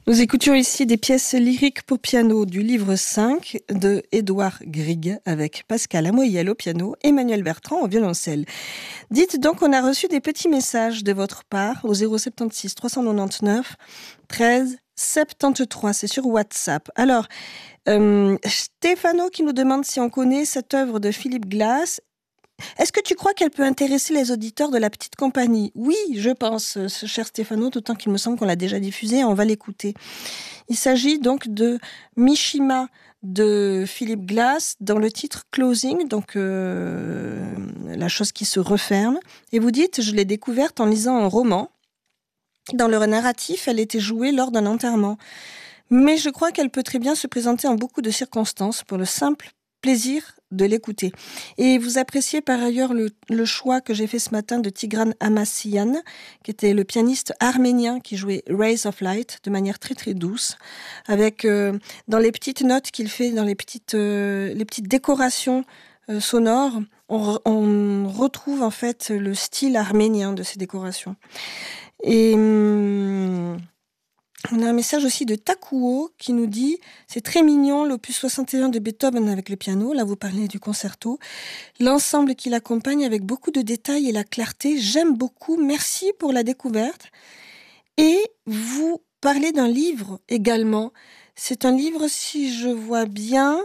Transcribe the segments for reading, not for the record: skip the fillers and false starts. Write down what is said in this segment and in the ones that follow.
Nous écoutions ici des pièces lyriques pour piano du livre 5 de Édouard Grieg avec Pascal Amoyel au piano, Emmanuel Bertrand au violoncelle. Dites donc, on a reçu des petits messages de votre part au 076 399 13 73, c'est sur WhatsApp. Alors, Stéphano qui nous demande si on connaît cette œuvre de Philip Glass. Est-ce que tu crois qu'elle peut intéresser les auditeurs de la petite compagnie ? Oui, je pense, ce cher Stéphano, d'autant qu'il me semble qu'on l'a déjà diffusé, on va l'écouter. Il s'agit donc de Mishima de Philip Glass dans le titre Closing, donc la chose qui se referme. Et vous dites, je l'ai découverte en lisant un roman. Dans le narratif, elle était jouée lors d'un enterrement. Mais je crois qu'elle peut très bien se présenter en beaucoup de circonstances pour le simple plaisir de l'écouter. Et vous appréciez par ailleurs le choix que j'ai fait ce matin de Tigran Amassian, qui était le pianiste arménien qui jouait Rays of Light de manière très très douce, avec dans les petites notes qu'il fait, dans les petites décorations sonores, on retrouve en fait le style arménien de ces décorations. Et on a un message aussi de Takuo qui nous dit « C'est très mignon, l'opus 61 de Beethoven avec le piano, là vous parlez du concerto, l'ensemble qui l'accompagne avec beaucoup de détails et la clarté, j'aime beaucoup, merci pour la découverte. » Et vous parlez d'un livre également. C'est un livre, si je vois bien,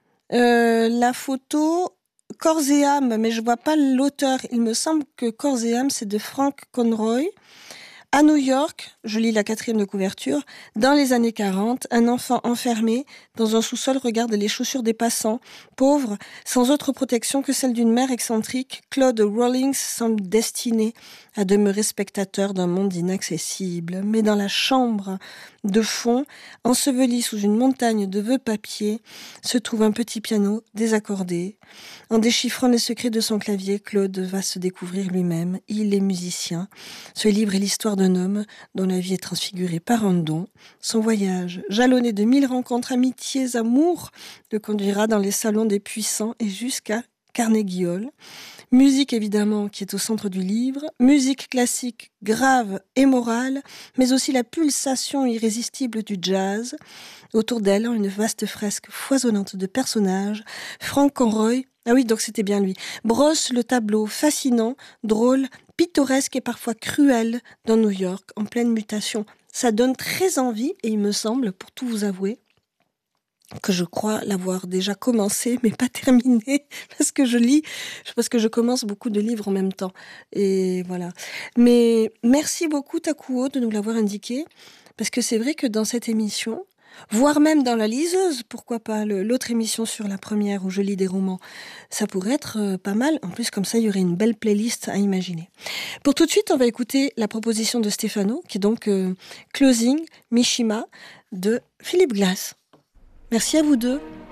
la photo Corps et âme, mais je vois pas l'auteur. Il me semble que Corps et âme, c'est de Frank Conroy. À New York, je lis la 4e de couverture, dans les années 40, un enfant enfermé dans un sous-sol regarde les chaussures des passants, pauvre, sans autre protection que celle d'une mère excentrique. Claude Rawlings semble destiné à demeurer spectateur d'un monde inaccessible. Mais dans la chambre de fond, enseveli sous une montagne de vœux papier, se trouve un petit piano désaccordé. En déchiffrant les secrets de son clavier, Claude va se découvrir lui-même. Il est musicien. Ce livre est l'histoire d'un homme dont la vie est transfigurée par un don. Son voyage, jalonné de 1000 rencontres, amitiés, amours, le conduira dans les salons des puissants et jusqu'à Carnegie Hall. Musique évidemment qui est au centre du livre, musique classique grave et morale, mais aussi la pulsation irrésistible du jazz. Autour d'elle, une vaste fresque foisonnante de personnages. Frank Conroy, ah oui, donc c'était bien lui, brosse le tableau fascinant, drôle, pittoresque et parfois cruel dans New York, en pleine mutation. Ça donne très envie, et il me semble, pour tout vous avouer, que je crois l'avoir déjà commencé, mais pas terminé, parce que je commence beaucoup de livres en même temps. Et voilà. Mais merci beaucoup, Takuo, de nous l'avoir indiqué, parce que c'est vrai que dans cette émission, voire même dans la liseuse, pourquoi pas, l'autre émission sur la première où je lis des romans, ça pourrait être pas mal. En plus, comme ça, il y aurait une belle playlist à imaginer. Pour tout de suite, on va écouter la proposition de Stéphano, qui est donc Closing, Mishima, de Philip Glass. Merci à vous deux.